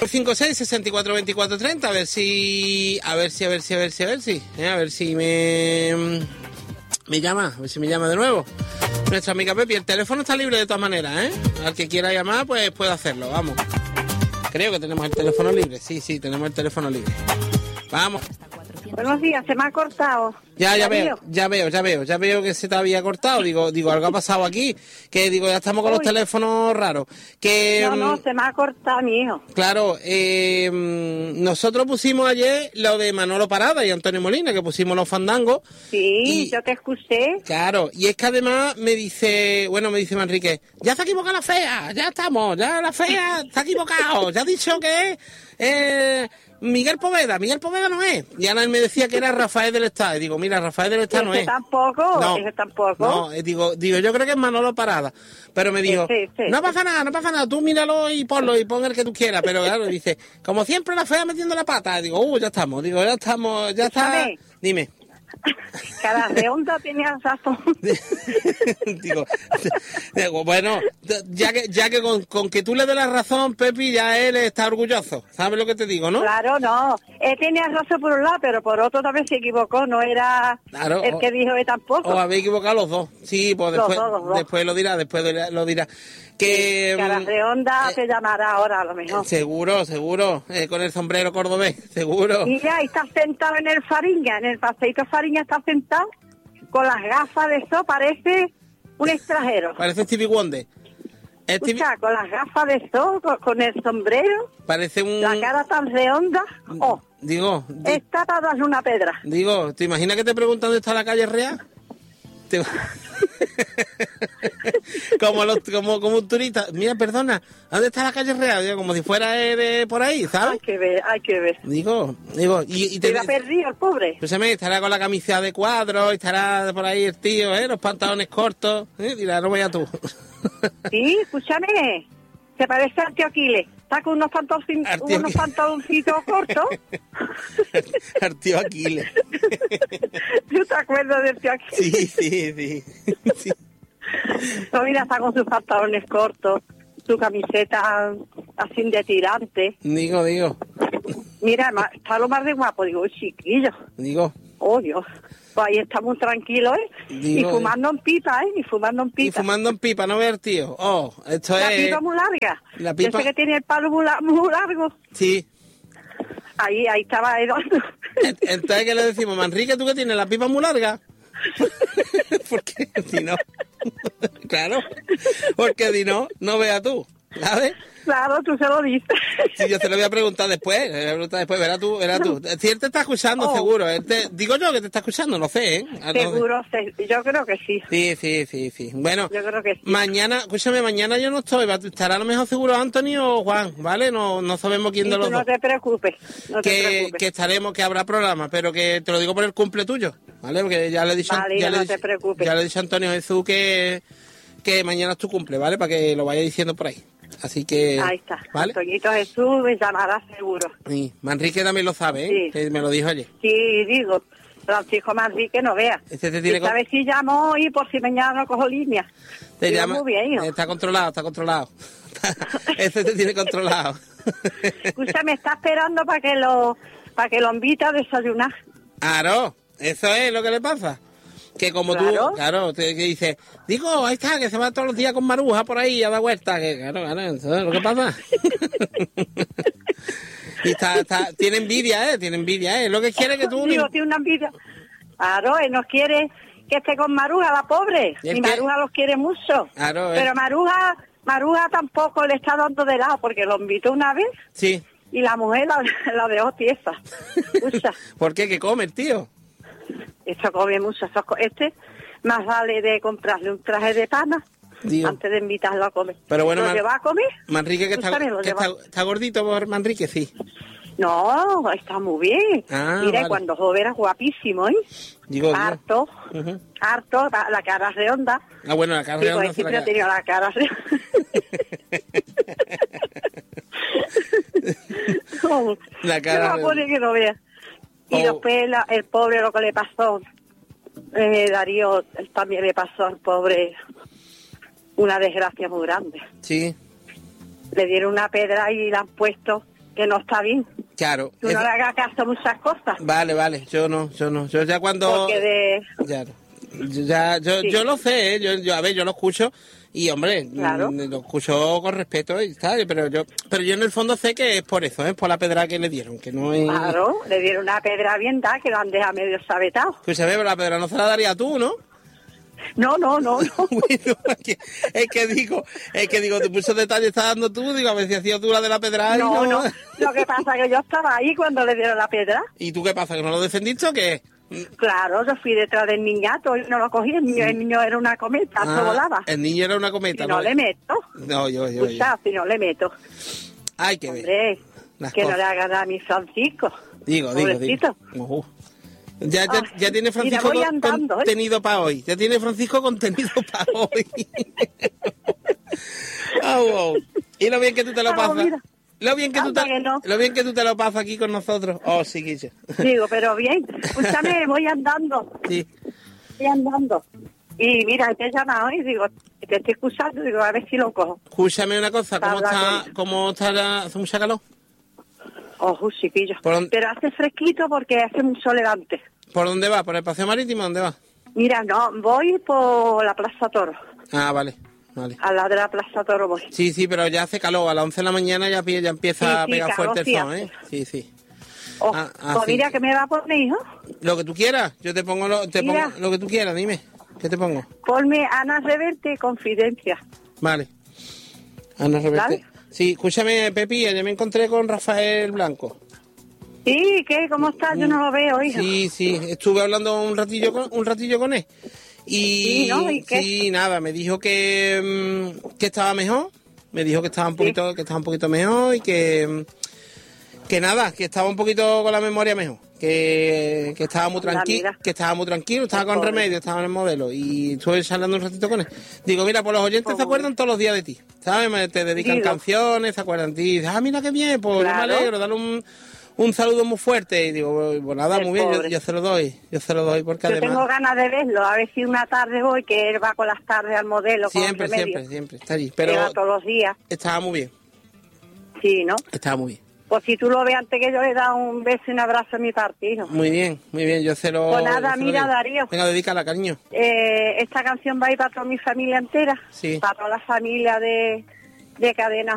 56-64-24-30, a ver si me llama, a ver si me llama de nuevo. Nuestra amiga Pepi, el teléfono está libre de todas maneras, ¿eh? Al que quiera llamar, pues puede hacerlo, vamos. Creo que tenemos el teléfono libre, sí, tenemos el teléfono libre. Vamos. Buenos días, se me ha cortado. Ya veo que se te había cortado. Digo, algo ha pasado aquí. Que digo, ya estamos con los teléfonos raros. Que No, se me ha cortado mi hijo. Claro, nosotros pusimos ayer lo de Manolo Parada y Antonio Molina, que pusimos los fandangos. Sí, yo te escuché. Claro, y es que además me dice Manrique, ya se ha equivocado la fea, ya estamos, ya la fea está equivocado, ya ha dicho que es Miguel Poveda no es. Y Ana me decía que era Rafael del Estado. Y digo, mira, Rafael del Estado no es. Tampoco. No, digo, yo creo que es Manolo Parada. Pero me dijo, no pasa nada, tú míralo y ponlo, y pon el que tú quieras. Pero claro, dice, como siempre la fea metiendo la pata. Digo, ya estamos, ya está. Dime. Cada redonda tenía razón. digo, bueno, ya que con que tú le des la razón, Pepi, ya él está orgulloso. ¿Sabes lo que te digo, no? Claro, no. Él tenía razón por un lado, pero por otro también se equivocó. No era el que dijo él tampoco. O habéis equivocado los dos. Sí, pues después lo dirá, Que Cara redonda te llamará ahora a lo mejor. Seguro, con el sombrero cordobés, seguro. Y ya está sentado en el Fariña, en el paseíto Fariña está sentado con las gafas de sol, parece un extranjero. Parece Stevie Wonder. Escucha, con las gafas de sol, con el sombrero, parece la cara tan redonda. Está para darle una pedra. Digo, ¿te imaginas que te preguntan dónde está la calle real? como un turista. Mira, perdona, ¿dónde está la calle real? Como si fuera de por ahí, ¿sabes? Hay que ver. Digo, y te va perdido el pobre. Escúchame, estará con la camisa de cuadros, estará por ahí el tío, los pantalones cortos, dirá, no vaya tú. Sí, escúchame, se parece al tío Aquiles. Está con unos pantaloncitos cortos. Al tío Aquiles. ¿Tú te acuerdas del tío Aquiles? Sí. No, mira, está con sus pantalones cortos, su camiseta así de tirante. Digo. Mira, está lo más de guapo, digo, chiquillo. Oh, Dios. Pues ahí está muy tranquilo, y fumando en pipa, Y fumando en pipa, no ver, tío. Esto la es... pipa muy larga. La pipa... Ese que tiene el palo muy largo. Sí. Ahí estaba Eduardo. Entonces, ¿qué le decimos? Manrique, ¿tú que tienes la pipa muy larga? Porque si no... Claro. Porque si no veas tú, ¿sabes? Claro, tú se lo dices. Sí, yo te lo voy a preguntar después. Verás tú. Si él te está escuchando, seguro. Digo yo que te está escuchando, no sé, ¿eh? Seguro, yo creo que sí. Sí. Bueno, yo creo que sí. Mañana yo no estoy. Estará a lo mejor seguro Anthony o Juan, ¿vale? No sabemos quién de los dos. No te preocupes. Que estaremos, que habrá programa, pero que te lo digo por el cumple tuyo, ¿vale? Porque ya le he dicho, te preocupes. Ya le he dicho a Antonio Jesús que mañana es tu cumple, ¿vale? Para que lo vaya diciendo por ahí. Así que... Ahí está. ¿vale? Antoñito Jesús me llamará seguro. Sí. Manrique también lo sabe, ¿eh? Sí. Que me lo dijo ayer. Sí, digo. Francisco Manrique no vea. Esta vez sí llamo hoy por si mañana no cojo línea. Te llama, muy bien, hijo. Está controlado. Este te tiene controlado. Escúchame, está esperando para que lo invite a desayunar. Claro, eso es lo que le pasa. Que como tú, que dices, digo, ahí está, que se va todos los días con Maruja por ahí a dar vueltas, que claro, eso es lo que pasa. Y tiene envidia, lo que quiere que tú... Digo, tiene una envidia. Claro, él no quiere que esté con Maruja, la pobre. Y Maruja los quiere mucho. Claro, pero Maruja tampoco le está dando de lado, porque lo invitó una vez. Sí. Y la mujer la dejó tiesa. ¿Por qué? ¿Qué come el tío? Esto come mucho. Más vale de comprarle un traje de pana antes de invitarlo a comer. Pero bueno, ¿Lo lleva a comer? Manrique, que está gordito por Manrique, sí. No, está muy bien. Mira, vale. Cuando joven era guapísimo, harto, harto, la cara redonda. Bueno, la cara redonda. Pues siempre ha tenido la cara redonda. La cara redonda. Que no vea. Y después el pobre lo que le pasó, Darío, también le pasó al pobre una desgracia muy grande. Sí. Le dieron una pedra y le han puesto que no está bien. Claro. Tú no le hagas caso a muchas cosas. Vale, yo no. Yo ya cuando... Yo lo sé, yo lo escucho y, hombre, claro, lo escucho con respeto y tal, pero yo en el fondo sé que es por eso, por la pedra que le dieron, que no es... Claro, le dieron una pedra bien dada, que lo han dejado medio sabetado. Escúchame, pero la pedra no se la daría tú, ¿no? No. Bueno, es que digo, tú muchos detalles estás dando tú, digo, a ver si hacías tú la de la pedra. No. Lo que pasa es que yo estaba ahí cuando le dieron la pedra. ¿Y tú qué pasa, que no lo defendiste o qué? Claro, yo fui detrás del niñato y no lo cogí. El niño era una cometa, no volaba. El niño era una cometa. Si no le meto. No, yo. Si no le meto. Ay, qué hombre, que no le hagan a mi Francisco. Digo. Ya tiene Francisco contenido para hoy. Ya tiene Francisco contenido para hoy. Y lo bien que tú te lo pasas. Lo bien que tú te lo pasas aquí con nosotros. Oh, sí, Guille. Digo, pero bien. Escúchame, voy andando. Sí. Voy andando. Y mira, te he llamado y digo, te estoy escuchando, digo, a ver si lo cojo. Escúchame una cosa, ¿cómo está hace mucha calor? Ojo, chiquillo. Pero hace fresquito porque hace mucho levante. ¿Por dónde va? ¿Por el Paseo Marítimo? ¿Dónde va? Mira, no, voy por la Plaza Toro. Ah, vale. Al lado de la Plaza Toro voy. Sí, pero ya hace calor. A las 11 de la mañana ya empieza a pegar fuerte el sol, ¿eh? Sí. Pues mira, ¿qué me va a poner, hijo? Lo que tú quieras. Yo te pongo lo que tú quieras, dime. ¿Qué te pongo? Ponme Ana Reverte, Confidencia. Vale. Ana Reverte. ¿Vale? Sí, escúchame, Pepi, ya me encontré con Rafael Blanco. Sí, ¿qué? ¿Cómo estás? Yo no lo veo, hijo. Sí, estuve hablando un ratillo con él. Y, ¿Y qué? Sí, nada, me dijo que estaba mejor. Me dijo que estaba un poquito mejor y que nada, que estaba un poquito con la memoria mejor. Que estaba muy tranquilo, estaba con remedio, estaba en el modelo. Y estuve charlando un ratito con él. Digo, mira, pues los oyentes se acuerdan todos los días de ti, ¿sabes? Te dedican canciones, se acuerdan de ti. Y dices, mira qué bien, pues yo me alegro, dale un saludo muy fuerte. Y digo, pues nada, muy bien, yo se lo doy porque además... Yo tengo ganas de verlo, a ver si una tarde voy, que él va con las tardes al modelo. Siempre, está allí. Pero todos los días. Estaba muy bien. Sí, ¿no? Estaba muy bien. Pues si tú lo ves antes que yo le he dado un beso y un abrazo a mi partido. Muy bien, yo se lo... Pues nada, mira, Darío. Venga, dedícala, cariño. Esta canción va a ir para toda mi familia entera. Sí. Para toda la familia de Cadena